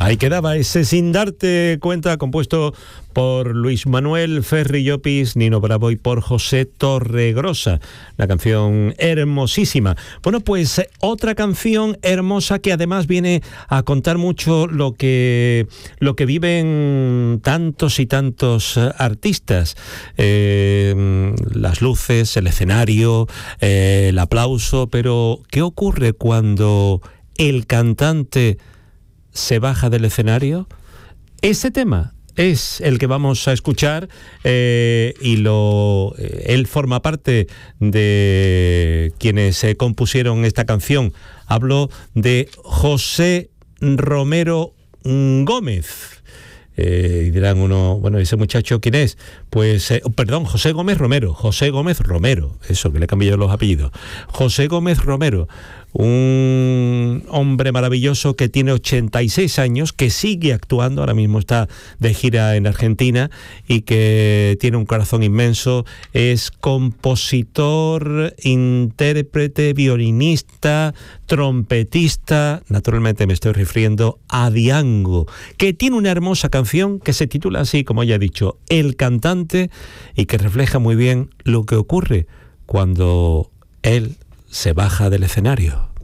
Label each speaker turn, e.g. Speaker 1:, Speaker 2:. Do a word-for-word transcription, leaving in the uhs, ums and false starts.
Speaker 1: Ahí quedaba ese Sin darte cuenta, compuesto por Luis Manuel Ferri Llopis, Nino Bravo y por José Torregrosa. La canción hermosísima. Bueno, pues otra canción hermosa que además viene a contar mucho lo que, lo que viven tantos y tantos artistas. Eh, las luces, el escenario, eh, el aplauso, pero ¿qué ocurre cuando el cantante se baja del escenario? Ese tema es el que vamos a escuchar eh, y lo eh, él forma parte de quienes eh, compusieron esta canción. Hablo de José Romero Gómez. Eh, y dirán uno, bueno, ese muchacho, ¿quién es? Pues, eh, perdón, José Gómez Romero, José Gómez Romero, eso, que le he cambiado los apellidos. José Gómez Romero, un hombre maravilloso que tiene ochenta y seis años, que sigue actuando, ahora mismo está de gira en Argentina y que tiene un corazón inmenso. Es compositor, intérprete, violinista, trompetista. Naturalmente me estoy refiriendo a Diango, que tiene una hermosa canción que se titula así, como ya he dicho, El cantante, y que refleja muy bien lo que ocurre cuando él se baja del escenario.